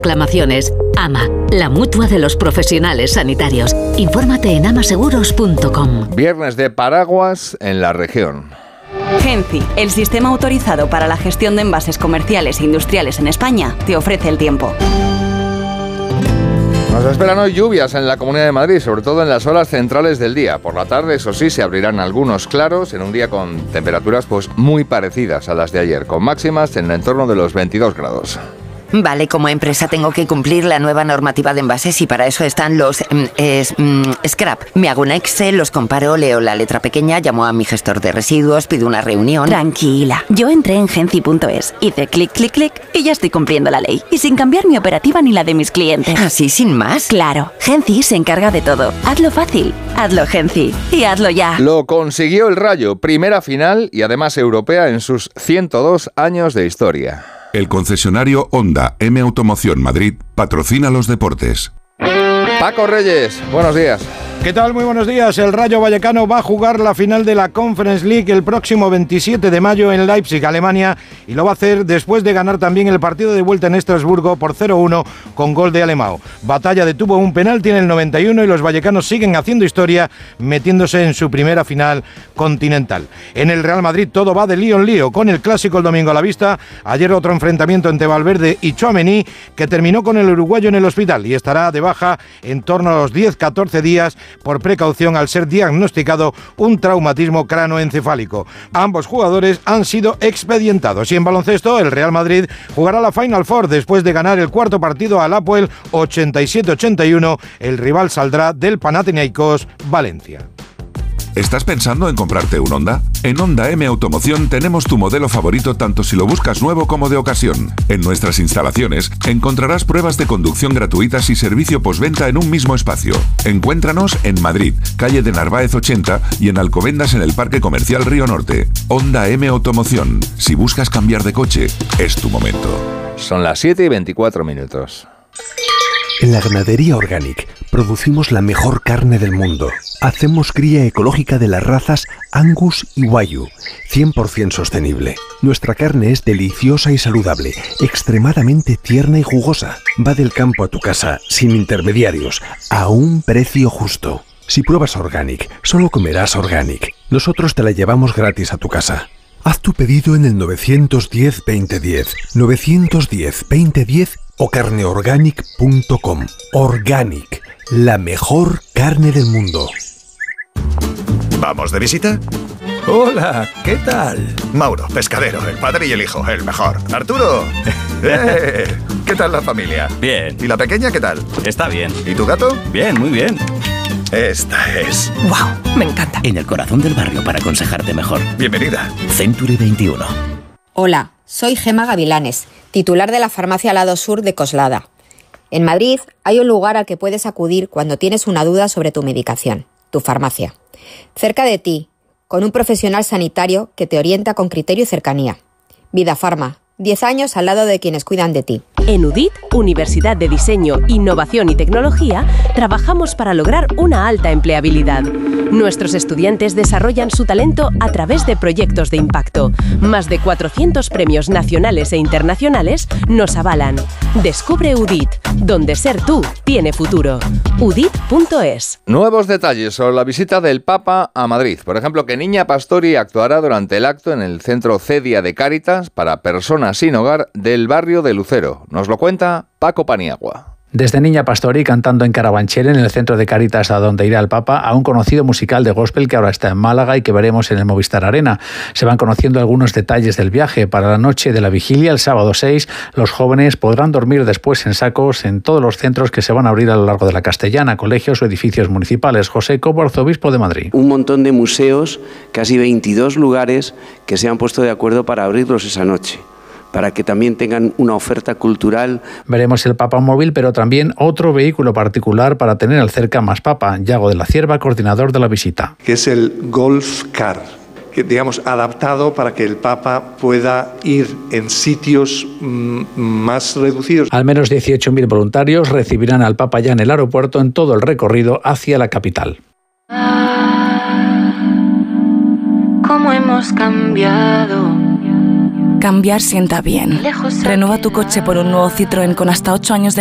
Reclamaciones. AMA, la mutua de los profesionales sanitarios. Infórmate en amaseguros.com. Viernes de paraguas en la región. Genci, el sistema autorizado para la gestión de envases comerciales e industriales en España, te ofrece el tiempo. Nos esperan hoy lluvias en la Comunidad de Madrid, sobre todo en las horas centrales del día. Por la tarde, eso sí, se abrirán algunos claros en un día con temperaturas muy parecidas a las de ayer, con máximas en el entorno de los 22 grados. Vale, como empresa tengo que cumplir la nueva normativa de envases y para eso están los scrap. Me hago un Excel, los comparo, leo la letra pequeña, llamo a mi gestor de residuos, pido una reunión. Tranquila, yo entré en genci.es, hice clic, clic, clic y ya estoy cumpliendo la ley. Y sin cambiar mi operativa ni la de mis clientes. ¿Así sin más? Claro, Genci se encarga de todo. Hazlo fácil, hazlo Genci y hazlo ya. Lo consiguió el Rayo, primera final y además europea en sus 102 años de historia. El concesionario Honda M Automoción Madrid patrocina los deportes. Paco Reyes, buenos días. ¿Qué tal? Muy buenos días. El Rayo Vallecano va a jugar la final de la Conference League el próximo 27 de mayo en Leipzig, Alemania, y lo va a hacer después de ganar también el partido de vuelta en Estrasburgo por 0-1 con gol de Alemão. Batalla detuvo un penalti en el 91 y los vallecanos siguen haciendo historia, metiéndose en su primera final continental. En el Real Madrid todo va de lío en lío, con el clásico el domingo a la vista. Ayer otro enfrentamiento entre Valverde y Tchouaméni que terminó con el uruguayo en el hospital y estará de baja en torno a los 10-14 días por precaución al ser diagnosticado un traumatismo cranoencefálico. Ambos jugadores han sido expedientados. Y en baloncesto, el Real Madrid jugará la Final Four después de ganar el cuarto partido al Apoel 87-81. El rival saldrá del Panathinaikos Valencia. ¿Estás pensando en comprarte un Honda? En Honda M Automoción tenemos tu modelo favorito tanto si lo buscas nuevo como de ocasión. En nuestras instalaciones encontrarás pruebas de conducción gratuitas y servicio postventa en un mismo espacio. Encuéntranos en Madrid, calle de Narváez 80 y en Alcobendas en el Parque Comercial Río Norte. Honda M Automoción. Si buscas cambiar de coche, es tu momento. Son las 7:24. En la ganadería Organic producimos la mejor carne del mundo. Hacemos cría ecológica de las razas Angus y Wagyu, 100% sostenible. Nuestra carne es deliciosa y saludable, extremadamente tierna y jugosa. Va del campo a tu casa, sin intermediarios, a un precio justo. Si pruebas Organic, solo comerás Organic. Nosotros te la llevamos gratis a tu casa. Haz tu pedido en el 910-2010, 910-2010 o carneorganic.com. Organic, la mejor carne del mundo. ¿Vamos de visita? Hola, ¿qué tal? Mauro, pescadero, el padre y el hijo, el mejor. Arturo, ¿qué tal la familia? Bien. ¿Y la pequeña qué tal? Está bien. ¿Y tu gato? Bien, muy bien. Esta es... ¡Wow! Me encanta. En el corazón del barrio para aconsejarte mejor. Bienvenida. Century 21. Hola, soy Gema Gavilanes, titular de la farmacia Lado Sur de Coslada. En Madrid hay un lugar al que puedes acudir cuando tienes una duda sobre tu medicación, tu farmacia. Cerca de ti, con un profesional sanitario que te orienta con criterio y cercanía. Vida Farma, 10 años al lado de quienes cuidan de ti. En UDIT, Universidad de Diseño, Innovación y Tecnología, trabajamos para lograr una alta empleabilidad. Nuestros estudiantes desarrollan su talento a través de proyectos de impacto. Más de 400 premios nacionales e internacionales nos avalan. Descubre UDIT, donde ser tú tiene futuro. udit.es. Nuevos detalles sobre la visita del Papa a Madrid. Por ejemplo, que Niña Pastori actuará durante el acto en el centro Cedia de Cáritas para personas sin hogar del barrio de Lucero. Nos lo cuenta Paco Paniagua. Desde Niña Pastori cantando en Carabanchel, en el centro de Cáritas a donde irá el Papa, a un conocido musical de gospel que ahora está en Málaga y que veremos en el Movistar Arena. Se van conociendo algunos detalles del viaje. Para la noche de la vigilia, el sábado 6, los jóvenes podrán dormir después en sacos en todos los centros que se van a abrir a lo largo de la Castellana, colegios o edificios municipales. José Cobo, arzobispo de Madrid. Un montón de museos, casi 22 lugares que se han puesto de acuerdo para abrirlos esa noche, para que también tengan una oferta cultural. Veremos el Papa móvil, pero también otro vehículo particular para tener al cerca más Papa. Yago de la Cierva, coordinador de la visita. Que es el Golf Car, que digamos adaptado para que el Papa pueda ir en sitios más reducidos. Al menos 18.000 voluntarios recibirán al Papa ya en el aeropuerto en todo el recorrido hacia la capital. ¿Cómo hemos cambiado? Cambiar sienta bien. Renueva tu coche por un nuevo Citroën con hasta 8 años de